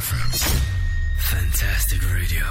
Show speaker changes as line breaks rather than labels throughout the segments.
FM. Fantastic radio.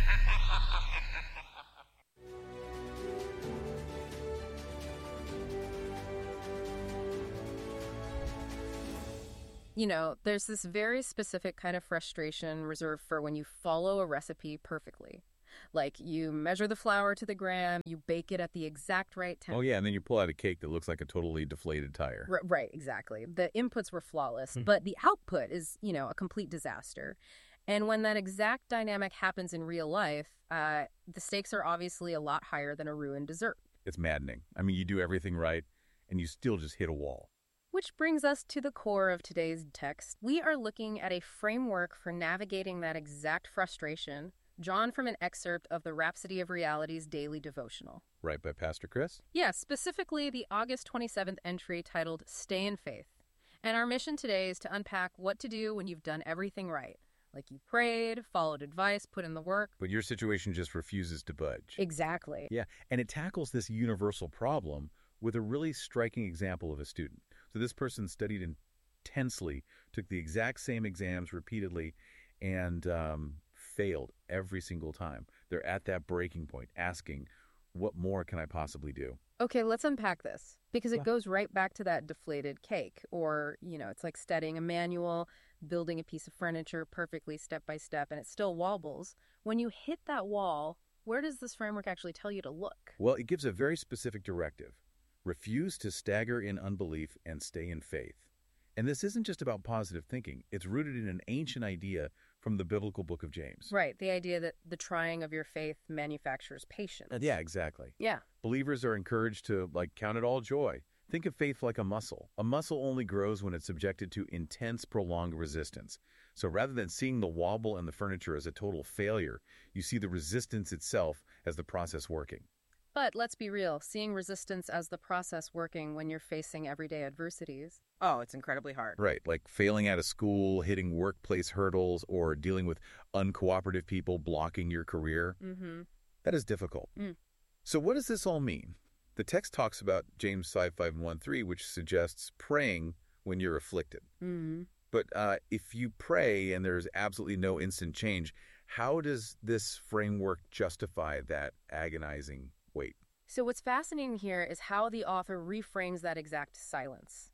You know, there's this very specific kind of frustration reserved for when you follow a recipe perfectly. Like, you measure the flour to the gram, you bake it at the exact right temperature.
Oh, yeah, and then you pull out a cake that looks like a totally deflated tire.
Right, exactly. The inputs were flawless, but the output is, a complete disaster. And when that exact dynamic happens in real life, the stakes are obviously a lot higher than a ruined dessert.
It's maddening. I mean, you do everything right, and you still just hit a wall.
Which brings us to the core of today's text. We are looking at a framework for navigating that exact frustration, drawn from an excerpt of the Rhapsody of Reality's daily devotional.
Right, by Pastor Chris?
Yeah, specifically the August 27th entry titled Stay in Faith. And our mission today is to unpack what to do when you've done everything right. Like, you prayed, followed advice, put in the work.
But your situation just refuses to budge.
Exactly.
Yeah, and it tackles this universal problem with a really striking example of a student. So this person studied intensely, took the exact same exams repeatedly, and failed every single time. They're at that breaking point, asking, what more can I possibly do?
Okay, let's unpack this, because it goes right back to that deflated cake. Or, it's like studying a manual, building a piece of furniture perfectly step by step, and it still wobbles. When you hit that wall, where does this framework actually tell you to look?
Well, it gives a very specific directive. Refuse to stagger in unbelief and stay in faith. And this isn't just about positive thinking. It's rooted in an ancient idea from the biblical book of James.
Right, the idea that the trying of your faith manufactures patience.
Yeah, exactly.
Yeah.
Believers are encouraged to, count it all joy. Think of faith like a muscle. A muscle only grows when it's subjected to intense, prolonged resistance. So rather than seeing the wobble and the furniture as a total failure, you see the resistance itself as the process working.
But let's be real, seeing resistance as the process working when you're facing everyday adversities.
Oh, it's incredibly hard.
Right, like failing out of school, hitting workplace hurdles, or dealing with uncooperative people blocking your career. That is difficult. So what does this all mean? The text talks about James 5:5-1-3, which suggests praying when you're afflicted. But if you pray and there's absolutely no instant change, how does this framework justify that agonizing wait?
So what's fascinating here is how the author reframes that exact silence.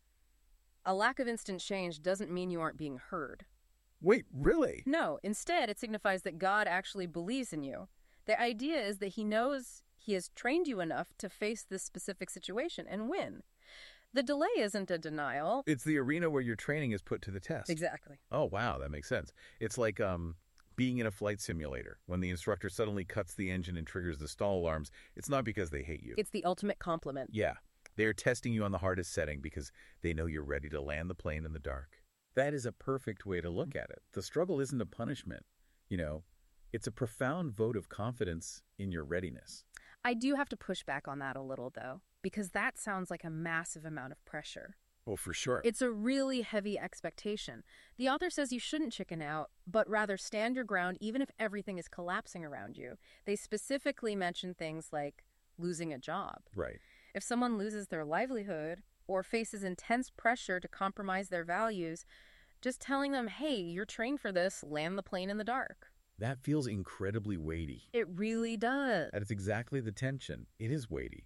A lack of instant change doesn't mean you aren't being heard.
Wait, really?
No, instead it signifies that God actually believes in you. The idea is that he knows he has trained you enough to face this specific situation and win. The delay isn't a denial.
It's the arena where your training is put to the test.
Exactly.
Oh, wow, that makes sense. It's like being in a flight simulator. When the instructor suddenly cuts the engine and triggers the stall alarms, it's not because they hate you.
It's the ultimate compliment.
Yeah. They're testing you on the hardest setting because they know you're ready to land the plane in the dark. That is a perfect way to look at it. The struggle isn't a punishment. It's a profound vote of confidence in your readiness.
I do have to push back on that a little, though, because that sounds like a massive amount of pressure.
Oh, for sure.
It's a really heavy expectation. The author says you shouldn't chicken out, but rather stand your ground even if everything is collapsing around you. They specifically mention things like losing a job.
Right.
If someone loses their livelihood or faces intense pressure to compromise their values, just telling them, hey, you're trained for this, land the plane in the dark.
That feels incredibly weighty.
It really does.
That is exactly the tension. It is weighty.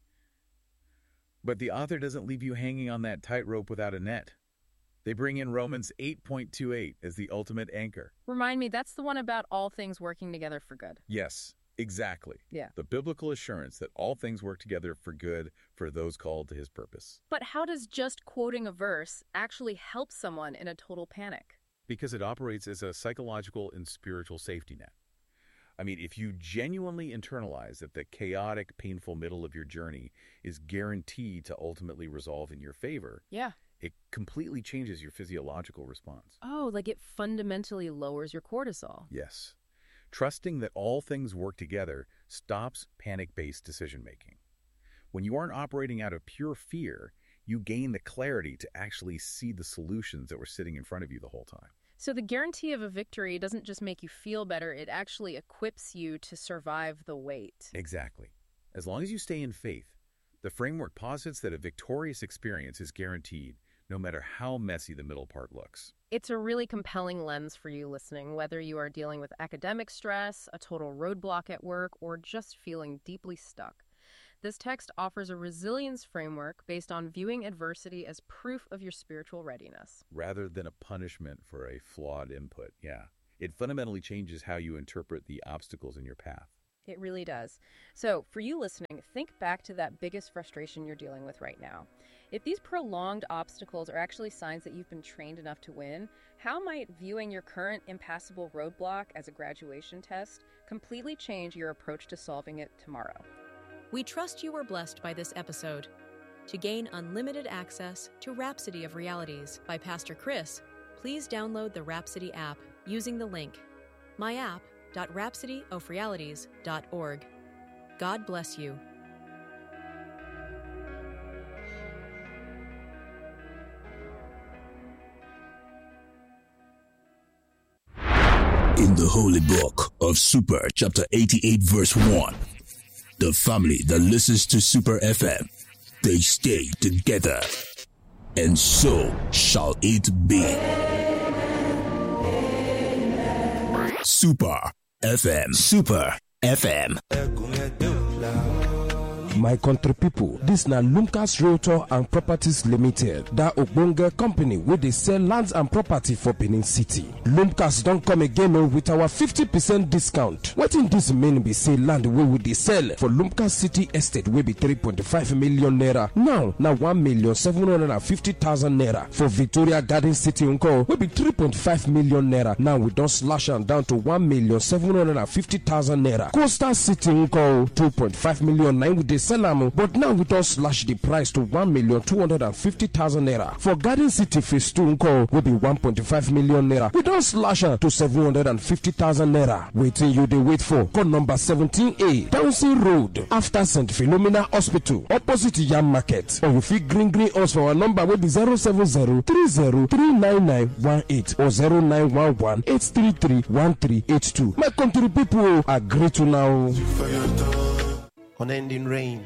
But the author doesn't leave you hanging on that tightrope without a net. They bring in Romans 8:28 as the ultimate anchor.
Remind me, that's the one about all things working together for good.
Yes, exactly.
Yeah.
The biblical assurance that all things work together for good for those called to his purpose.
But how does just quoting a verse actually help someone in a total panic?
Because it operates as a psychological and spiritual safety net. I mean, if you genuinely internalize that the chaotic, painful middle of your journey is guaranteed to ultimately resolve in your favor,
Yeah.
it completely changes your physiological response.
Oh, like it fundamentally lowers your cortisol.
Yes. Trusting that all things work together stops panic-based decision-making. When you aren't operating out of pure fear, you gain the clarity to actually see the solutions that were sitting in front of you the whole time.
So the guarantee of a victory doesn't just make you feel better, it actually equips you to survive the wait.
Exactly. As long as you stay in faith, the framework posits that a victorious experience is guaranteed no matter how messy the middle part looks.
It's a really compelling lens for you listening, whether you are dealing with academic stress, a total roadblock at work, or just feeling deeply stuck. This text offers a resilience framework based on viewing adversity as proof of your spiritual readiness.
Rather than a punishment for a flawed input, yeah. It fundamentally changes how you interpret the obstacles in your path.
It really does. So, for you listening, think back to that biggest frustration you're dealing with right now. If these prolonged obstacles are actually signs that you've been trained enough to win, how might viewing your current impassable roadblock as a graduation test completely change your approach to solving it tomorrow?
We trust you were blessed by this episode. To gain unlimited access to Rhapsody of Realities by Pastor Chris, please download the Rhapsody app using the link myapp.rhapsodyofrealities.org. God bless you.
In the Holy Book of Super, chapter 88, verse 1, the family that listens to Super FM, they stay together, and so shall it be. Super FM. Super FM.
My country people, this na Lumcas Realtor and Properties Limited. That ogbonge company where they sell lands and property for Benin City. Lumcas don't come again with our 50% discount. What in this mean be say land where would they sell for Lumcas City Estate will be 3.5 million naira. Now 1,750,000 naira. For Victoria Garden City Unko will be 3.5 million naira. Now we don't slash them down to 1,750,000 naira. Coastal City Unko 2.5 million. Now with this but now we don't slash the price to 1,250,000 naira. For Garden City Phase 2 will be 1.5 million naira. We don't slash her to 750,000 naira. Waiting you they wait for. Code number 17A, Townsend Road, after St. Philomena Hospital, opposite Yam Market. Or you feel green us for our number will be 070-30-39918 or 0911-833-1382. My country people agree to now.
Unending rain.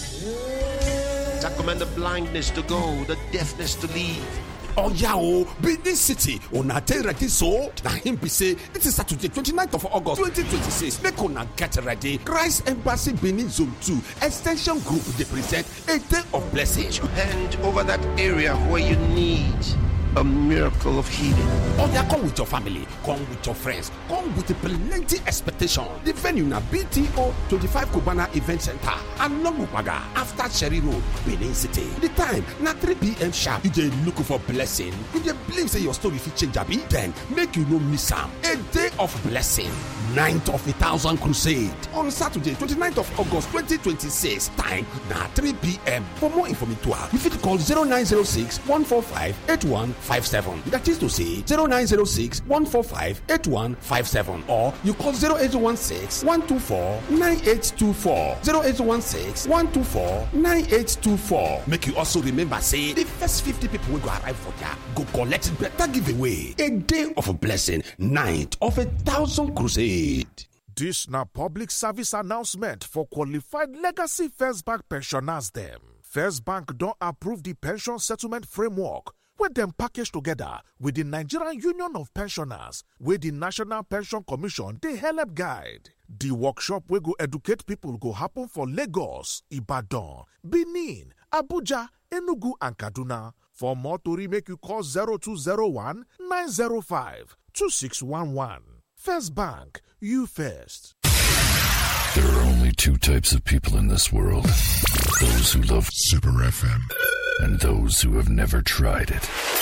I command the blindness to go, the deafness to leave.
Oh yeah, Benin City. Una ready so. Na him be say it is Saturday 29th of August 2026. Make una get ready. Christ Embassy Benin Zone 2 Extension Group they present a day of blessing.
And over that area where you need a miracle of healing.
Oh yeah, come with your family, come with your friends, come with plenty expectation. The venue na BTO 25 Cubana Event Center along Upaga after Cherry Road, Benin City. The time na 3 p.m. sharp. You dey look for blessing. You dey believe say your story fit change abi? Then make you no miss am. A day of blessing. 9th of 1,000 crusade on Saturday 29th of August 2026. Time na 3 p.m. For more information, you fit call 0906 145 8157. That is to say 0906 145 8157, or you call 0816 124 9824. 0816 124 9824. Make you also remember say the first 50 people will go arrive for there go collect better giveaway. A day of a blessing, 9th of 1,000 crusade.
This na public service announcement for qualified legacy First Bank pensioners them. First Bank don't approve the pension settlement framework where them package together with the Nigerian Union of Pensioners, where the National Pension Commission they help guide. The workshop where go educate people go happen for Lagos, Ibadan, Benin, Abuja, Enugu and Kaduna. For more tori make you call 0201 905 2611. First Bank, you first.
There are only two types of people in this world. Those who love Super FM and those who have never tried it.